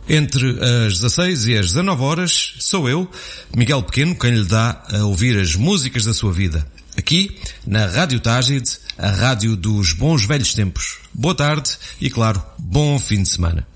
Entre as 16 e as 19 horas, sou eu, Miguel Pequeno, quem lhe dá a ouvir as músicas da sua vida. Aqui, na Rádio Tágide, a rádio dos bons velhos tempos. Boa tarde e, claro, bom fim de semana.